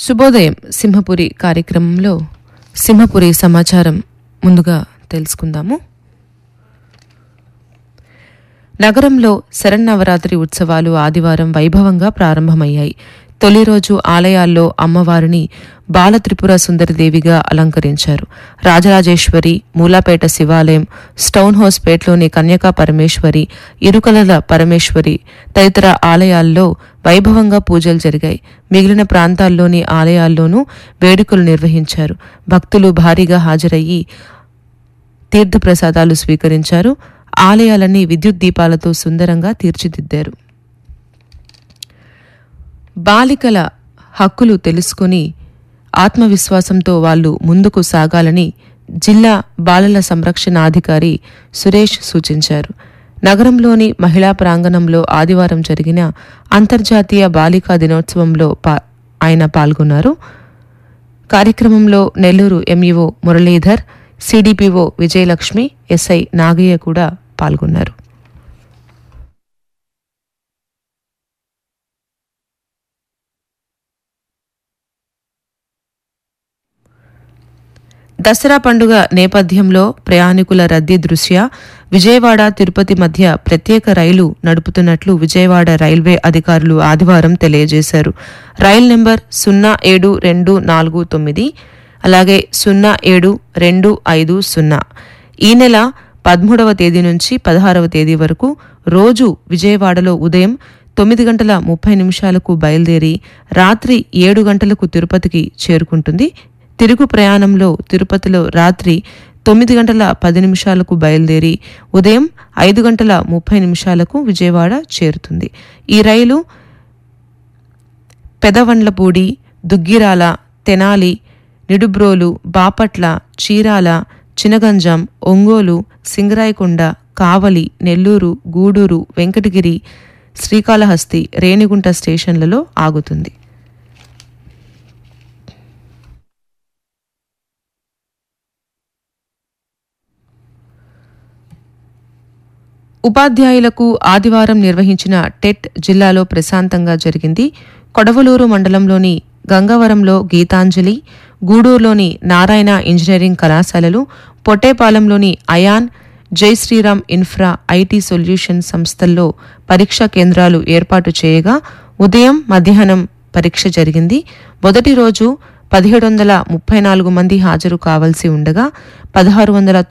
శుభోదయం సింహపురి కార్యక్రమంలో సింహపురి సమాచారం ముందుగా తెలుసుకుందాము. నగరంలో శరన్నవరాత్రి ఉత్సవాలు ఆదివారం వైభవంగా ప్రారంభమయ్యాయి. తొలి రోజు ఆలయాల్లో అమ్మవారిని బాలత్రిపుర సుందరిదేవిగా అలంకరించారు. రాజరాజేశ్వరి, మూలాపేట శివాలయం, స్టౌన్ హౌస్పేట్లోని కన్యకా పరమేశ్వరి, ఇరుకలల పరమేశ్వరి తదితర ఆలయాల్లో వైభవంగా పూజలు జరిగాయి. మిగిలిన ప్రాంతాల్లోని ఆలయాల్లోనూ వేడుకలు నిర్వహించారు. భక్తులు భారీగా హాజరయ్యి తీర్థప్రసాదాలు స్వీకరించారు. ఆలయాలన్నీ విద్యుత్ దీపాలతో సుందరంగా తీర్చిదిద్దారు. బాలికల హక్కులు తెలుసుకుని ఆత్మవిశ్వాసంతో వాళ్లు ముందుకు సాగాలని జిల్లా బాలల సంరక్షణాధికారి సురేష్ సూచించారు. నగరంలోని మహిళా ప్రాంగణంలో ఆదివారం జరిగిన అంతర్జాతీయ బాలికా దినోత్సవంలో ఆయన పాల్గొన్నారు. కార్యక్రమంలో Nellore MEO Muralidhar, CDPO Vijayalakshmi, SI Nagaiah కూడా పాల్గొన్నారు. దసరా పండుగ నేపథ్యంలో ప్రయాణికుల రద్దీ దృష్ట్యా విజయవాడ తిరుపతి మధ్య ప్రత్యేక రైలు నడుపుతున్నట్లు విజయవాడ రైల్వే అధికారులు ఆదివారం తెలియజేశారు. రైలు నెంబర్ 07249 అలాగే 07250 ఈ నెల 13వ తేదీ నుంచి 16వ తేదీ వరకు రోజు విజయవాడలో ఉదయం 9:30 బయలుదేరి రాత్రి 7 గంటలకు తిరుపతికి చేరుకుంటుంది. తిరుగు ప్రయాణంలో తిరుపతిలో రాత్రి 9:10 బయలుదేరి ఉదయం 5:30 విజయవాడ చేరుతుంది. ఈ రైలు పెదవండ్లపూడి, దుగ్గిరాల, తెనాలి, నిడుబ్రోలు, బాపట్ల, చీరాల, చినగంజాం, ఒంగోలు, సింగరాయకొండ, కావలి, నెల్లూరు, గూడూరు, వెంకటగిరి, శ్రీకాళహస్తి, రేణిగుంట స్టేషన్లలో ఆగుతుంది. ఉపాధ్యాయులకు ఆదివారం నిర్వహించిన టెట్ జిల్లాలో ప్రశాంతంగా జరిగింది. కొడవలూరు మండలంలోని గంగవరంలో గీతాంజలి, గూడూరులోని నారాయణ ఇంజనీరింగ్ కళాశాలలు, పొట్టేపాలెంలోని అయాన్, జై శ్రీరామ్ ఇన్ఫ్రా ఐటీ సొల్యూషన్ సంస్థల్లో పరీక్షా కేంద్రాలు ఏర్పాటు చేయగా ఉదయం, మధ్యాహ్నం పరీక్ష జరిగింది. మొదటి రోజు 1734 మంది హాజరు కావాల్సి ఉండగా 1690